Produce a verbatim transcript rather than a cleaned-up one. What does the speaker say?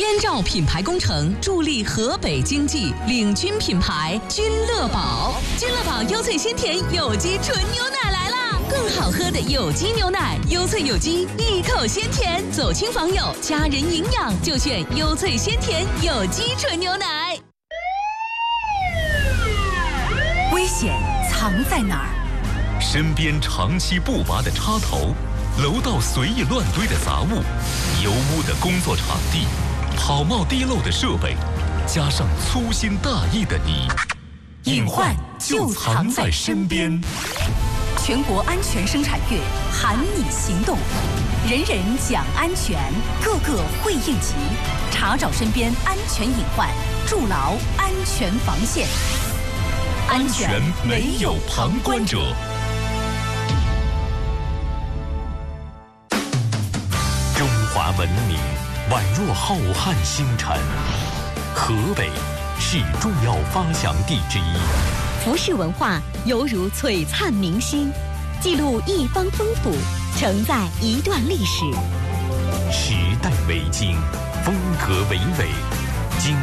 千兆品牌工程助力河北经济，领军品牌君乐宝。君乐宝优萃鲜甜有机纯牛奶来啦！更好喝的有机牛奶，优萃有机，一口鲜甜。走亲访友，家人营养就选优萃鲜甜有机纯牛奶。 危险藏在哪儿？ 身边长期不拔的插头，楼道随意乱堆的杂物，油污的工作场地，跑冒滴漏的设备，加上粗心大意的你，隐患就藏在身边。 全国安全生产月喊你行动，人人讲安全，个个会应急，查找身边安全隐患，筑牢安全防线。 安全没有旁观者。中华文明宛若浩瀚星辰，河北是重要发祥地之一。 服饰文化犹如璀璨明星，记录一方风土，承载一段历史。 时代为经，风格为纬，